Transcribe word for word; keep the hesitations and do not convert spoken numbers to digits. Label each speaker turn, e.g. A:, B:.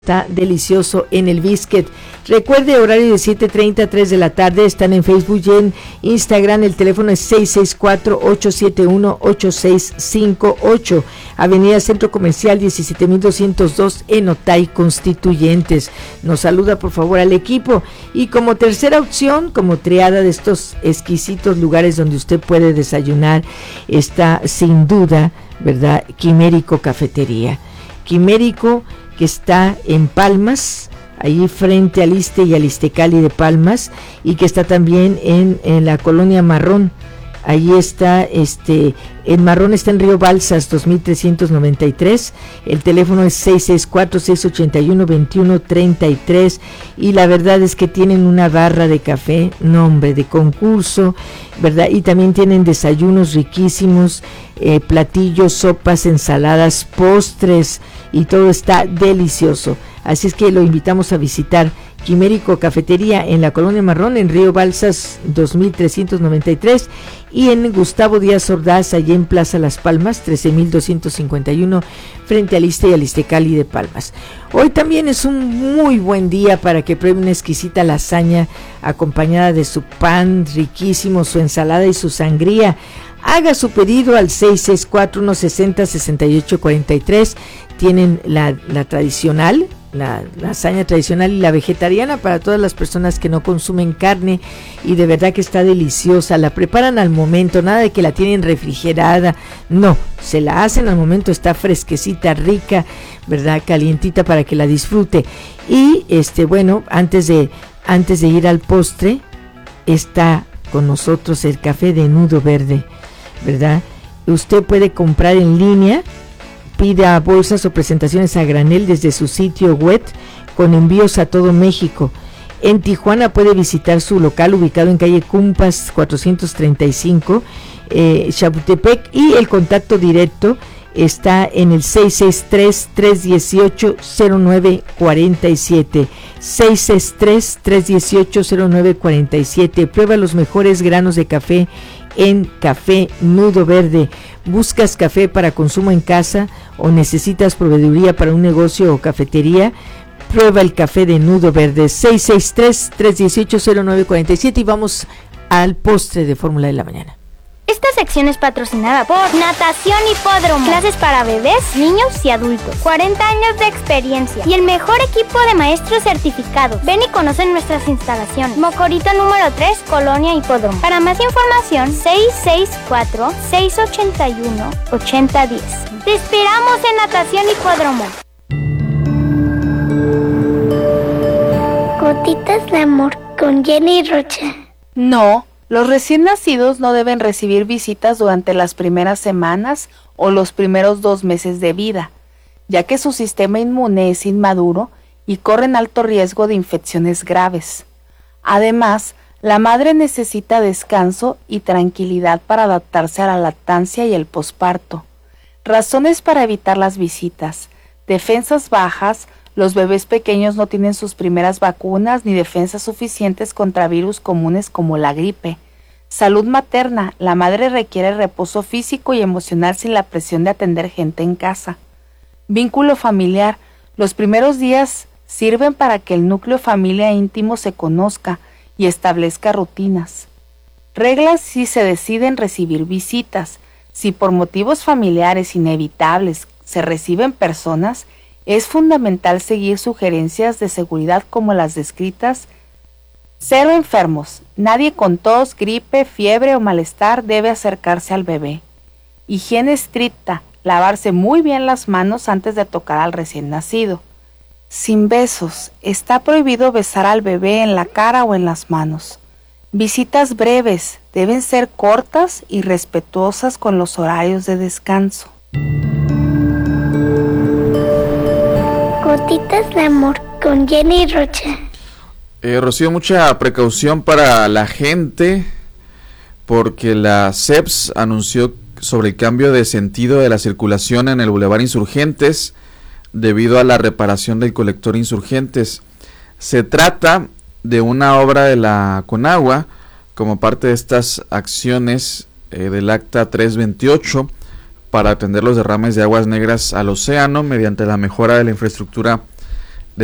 A: Está delicioso en el Biscuit. Recuerde, horario de siete treinta a tres de la tarde. Están en Facebook y en Instagram. El teléfono es seis seis cuatro, ocho siete uno, ocho seis cinco ocho. Avenida Centro Comercial diecisiete mil doscientos dos en Otay, Constituyentes. Nos saluda por favor al equipo. Y como tercera opción, como triada de estos exquisitos lugares donde usted puede desayunar, está sin duda, ¿verdad?, Quimérico Cafetería. Quimérico, que está en Palmas, ahí frente al Iste y al Istecali de Palmas, y que está también en, en la colonia Marrón. Ahí está, este, en Marrón está en Río Balsas dos mil trescientos noventa y tres, el teléfono es seis seis cuatro, seis ocho uno, dos uno tres tres, y la verdad es que tienen una barra de café, nombre de concurso, ¿verdad? Y también tienen desayunos riquísimos, eh, platillos, sopas, ensaladas, postres, y todo está delicioso. Así es que lo invitamos a visitar Quimérico Cafetería en la colonia Marrón, en Río Balsas dos mil trescientos noventa y tres, y en Gustavo Díaz Ordaz, allí en Plaza Las Palmas trece mil doscientos cincuenta y uno, frente al Iste y al Istecali de Palmas. Hoy también es un muy buen día para que pruebe una exquisita lasaña acompañada de su pan riquísimo, su ensalada y su sangría. Haga su pedido al seis seis cuatro, uno seis cero, seis ocho cuatro tres. Tienen la, la tradicional, la lasaña tradicional y la vegetariana para todas las personas que no consumen carne, y de verdad que está deliciosa. La preparan al momento, nada de que la tienen refrigerada, no, se la hacen al momento, está fresquecita, rica, verdad, calientita para que la disfrute. Y este bueno, antes de antes de ir al postre, está con nosotros el café de Nudo Verde, ¿verdad? Usted puede comprar en línea, pida bolsas o presentaciones a granel desde su sitio web con envíos a todo México. En Tijuana puede visitar su local ubicado en calle Cumpas cuatrocientos treinta y cinco, eh, Chapultepec, y el contacto directo está en el seis seis tres, tres uno ocho, cero nueve cuatro siete, seis seis tres, tres uno ocho, cero nueve cuatro siete. Prueba los mejores granos de café en Café Nudo Verde. ¿Buscas café para consumo en casa o necesitas proveeduría para un negocio o cafetería? Prueba el café de Nudo Verde. Seis seis tres, tres uno ocho, cero nueve cuatro siete. Y vamos al postre de Fórmula de la Mañana.
B: Esta sección es patrocinada por Natación Hipódromo. Clases para bebés, niños y adultos. cuarenta años de experiencia y el mejor equipo de maestros certificados. Ven y conoce nuestras instalaciones. Mocorito número tres, Colonia Hipódromo. Para más información, seis seis cuatro, seis ocho uno, ocho cero uno cero. Te esperamos en Natación Hipódromo.
C: Gotitas de amor con Jenny Rocha.
D: No. Los recién nacidos no deben recibir visitas durante las primeras semanas o los primeros dos meses de vida, ya que su sistema inmune es inmaduro y corren alto riesgo de infecciones graves. Además, la madre necesita descanso y tranquilidad para adaptarse a la lactancia y el posparto. Razones para evitar las visitas: defensas bajas. Los bebés pequeños no tienen sus primeras vacunas ni defensas suficientes contra virus comunes como la gripe. Salud materna. La madre requiere reposo físico y emocional sin la presión de atender gente en casa. Vínculo familiar. Los primeros días sirven para que el núcleo familia íntimo se conozca y establezca rutinas. Reglas si se deciden recibir visitas. Si por motivos familiares inevitables se reciben personas, es fundamental seguir sugerencias de seguridad como las descritas. Cero enfermos. Nadie con tos, gripe, fiebre o malestar debe acercarse al bebé. Higiene estricta. Lavarse muy bien las manos antes de tocar al recién nacido. Sin besos. Está prohibido besar al bebé en la cara o en las manos. Visitas breves. Deben ser cortas y respetuosas con los horarios de descanso.
C: Gotitas de amor con Jenny Rocha.
E: Eh, Rocío, mucha precaución para la gente porque la C E P S anunció sobre el cambio de sentido de la circulación en el Boulevard Insurgentes debido a la reparación del colector Insurgentes. Se trata de una obra de la Conagua como parte de estas acciones eh, del Acta trescientos veintiocho para atender los derrames de aguas negras al océano mediante la mejora de la infraestructura